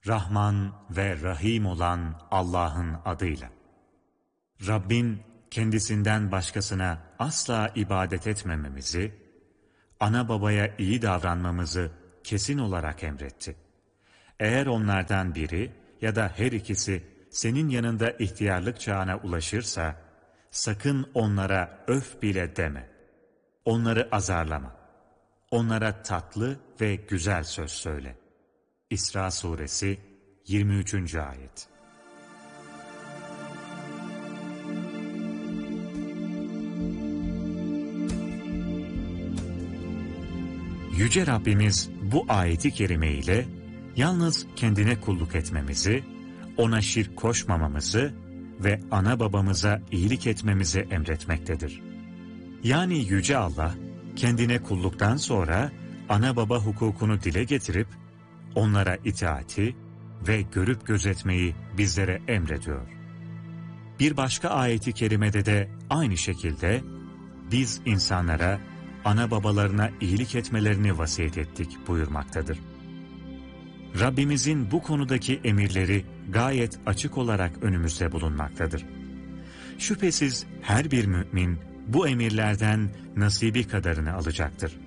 Rahman ve Rahim olan Allah'ın adıyla. Rabbin kendisinden başkasına asla ibadet etmememizi, ana babaya iyi davranmamızı kesin olarak emretti. Eğer onlardan biri ya da her ikisi senin yanında ihtiyarlık çağına ulaşırsa, sakın onlara öf bile deme. Onları azarlama. Onlara tatlı ve güzel söz söyle. İsra Suresi 23. Ayet. Yüce Rabbimiz bu ayeti kerime ile yalnız kendine kulluk etmemizi, ona şirk koşmamamızı ve ana babamıza iyilik etmemizi emretmektedir. Yani Yüce Allah, kendine kulluktan sonra ana baba hukukunu dile getirip, onlara itaati ve görüp gözetmeyi bizlere emrediyor. Bir başka ayeti kerimede de aynı şekilde, biz insanlara ana babalarına iyilik etmelerini vasiyet ettik buyurmaktadır. Rabbimizin bu konudaki emirleri gayet açık olarak önümüzde bulunmaktadır. Şüphesiz her bir mümin bu emirlerden nasibi kadarını alacaktır.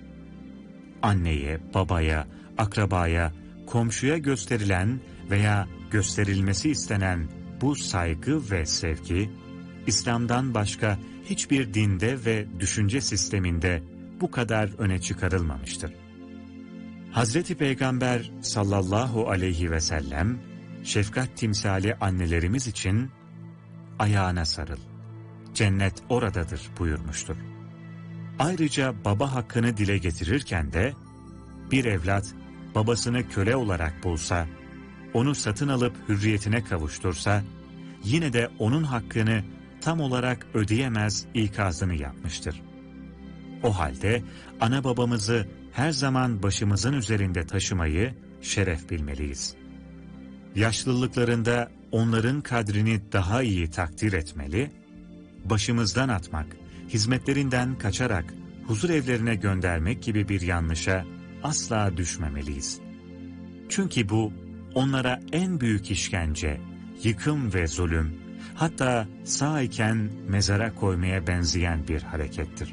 Anneye, babaya, akrabaya, komşuya gösterilen veya gösterilmesi istenen bu saygı ve sevgi, İslam'dan başka hiçbir dinde ve düşünce sisteminde bu kadar öne çıkarılmamıştır. Hazreti Peygamber sallallahu aleyhi ve sellem, şefkat timsali annelerimiz için ayağına sarıl, cennet oradadır buyurmuştur. Ayrıca baba hakkını dile getirirken de, bir evlat babasını köle olarak bulsa, onu satın alıp hürriyetine kavuştursa, yine de onun hakkını tam olarak ödeyemez ikazını yapmıştır. O halde ana babamızı her zaman başımızın üzerinde taşımayı şeref bilmeliyiz. Yaşlılıklarında onların kadrini daha iyi takdir etmeli, başımızdan atmak, hizmetlerinden kaçarak huzur evlerine göndermek gibi bir yanlışa asla düşmemeliyiz. Çünkü bu onlara en büyük işkence, yıkım ve zulüm, hatta sağ iken mezara koymaya benzeyen bir harekettir.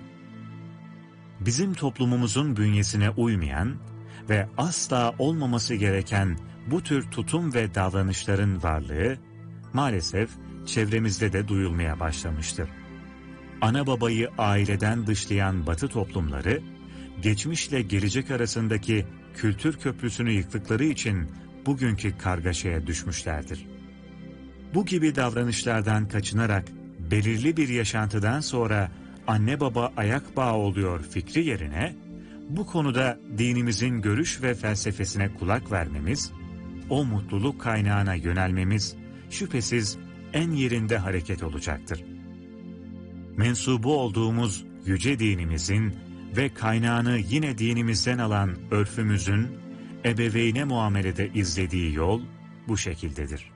Bizim toplumumuzun bünyesine uymayan ve asla olmaması gereken bu tür tutum ve davranışların varlığı maalesef çevremizde de duyulmaya başlamıştır. Ana babayı aileden dışlayan Batı toplumları, geçmişle gelecek arasındaki kültür köprüsünü yıktıkları için bugünkü kargaşaya düşmüşlerdir. Bu gibi davranışlardan kaçınarak belirli bir yaşantıdan sonra anne baba ayak bağı oluyor fikri yerine, bu konuda dinimizin görüş ve felsefesine kulak vermemiz, o mutluluk kaynağına yönelmemiz şüphesiz en yerinde hareket olacaktır. Mensubu olduğumuz yüce dinimizin ve kaynağını yine dinimizden alan örfümüzün ebeveyne muamelede izlediği yol bu şekildedir.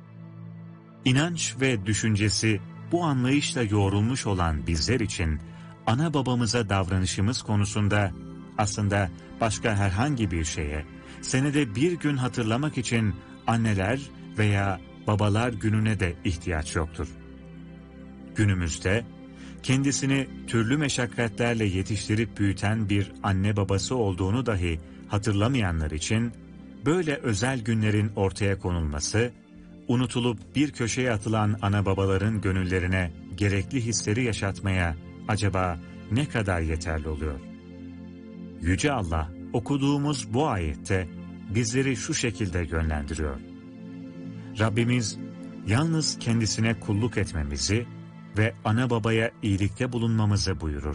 İnanç ve düşüncesi bu anlayışla yoğrulmuş olan bizler için ana babamıza davranışımız konusunda aslında başka herhangi bir şeye, senede bir gün hatırlamak için anneler veya babalar gününe de ihtiyaç yoktur. Günümüzde kendisini türlü meşakkatlerle yetiştirip büyüten bir anne babası olduğunu dahi hatırlamayanlar için böyle özel günlerin ortaya konulması, unutulup bir köşeye atılan ana babaların gönüllerine gerekli hisleri yaşatmaya acaba ne kadar yeterli oluyor? Yüce Allah okuduğumuz bu ayette bizleri şu şekilde yönlendiriyor. Rabbimiz yalnız kendisine kulluk etmemizi ve ana babaya iyilikte bulunmamızı buyurur.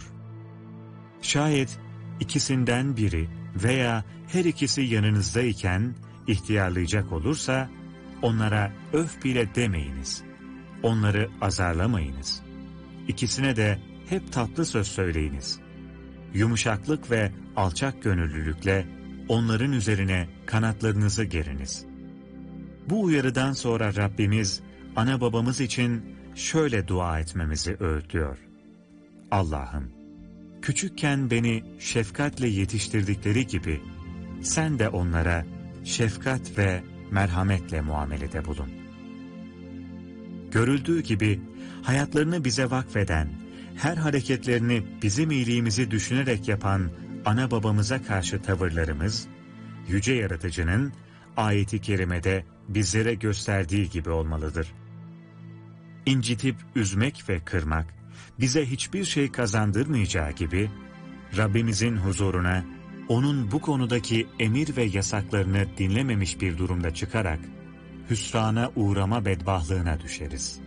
Şayet ikisinden biri veya her ikisi yanınızdayken ihtiyarlayacak olursa, onlara öf bile demeyiniz. Onları azarlamayınız. İkisine de hep tatlı söz söyleyiniz. Yumuşaklık ve alçak gönüllülükle onların üzerine kanatlarınızı geriniz. Bu uyarıdan sonra Rabbimiz ana babamız için şöyle dua etmemizi öğütlüyor. Allah'ım, küçükken beni şefkatle yetiştirdikleri gibi sen de onlara şefkat ve merhametle muamelede bulun. Görüldüğü gibi hayatlarını bize vakfeden, her hareketlerini bizim iyiliğimizi düşünerek yapan ana babamıza karşı tavırlarımız, Yüce Yaratıcı'nın ayet-i kerimede bizlere gösterdiği gibi olmalıdır. İncitip üzmek ve kırmak, bize hiçbir şey kazandırmayacağı gibi, Rabbimizin huzuruna, onun bu konudaki emir ve yasaklarını dinlememiş bir durumda çıkarak, hüsrana uğrama bedbahlığına düşeriz.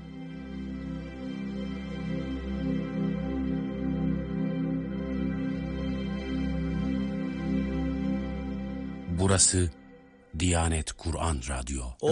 Burası Diyanet Kur'an Radyo.